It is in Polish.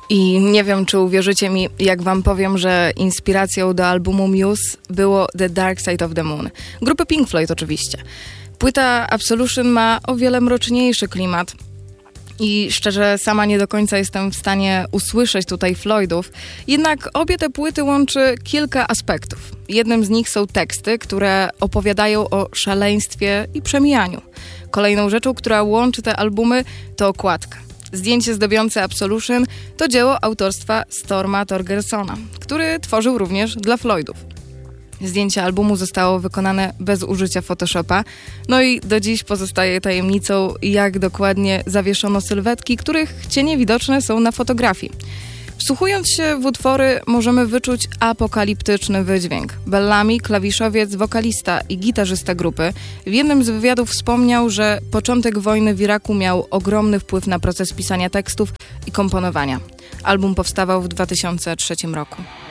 I nie wiem, czy uwierzycie mi, jak wam powiem, że inspiracją do albumu Muse było The Dark Side of the Moon. Grupy Pink Floyd oczywiście. Płyta Absolution ma o wiele mroczniejszy klimat. I szczerze, sama nie do końca jestem w stanie usłyszeć tutaj Floydów. Jednak obie te płyty łączy kilka aspektów. Jednym z nich są teksty, które opowiadają o szaleństwie i przemijaniu. Kolejną rzeczą, która łączy te albumy, to okładka. Zdjęcie zdobiące Absolution to dzieło autorstwa Storma Thorgersona, który tworzył również dla Floydów. Zdjęcie albumu zostało wykonane bez użycia Photoshopa, no i do dziś pozostaje tajemnicą, jak dokładnie zawieszono sylwetki, których cienie widoczne są na fotografii. Wsłuchując się w utwory, możemy wyczuć apokaliptyczny wydźwięk. Bellamy, klawiszowiec, wokalista i gitarzysta grupy, w jednym z wywiadów wspomniał, że początek wojny w Iraku miał ogromny wpływ na proces pisania tekstów i komponowania. Album powstawał w 2003 roku.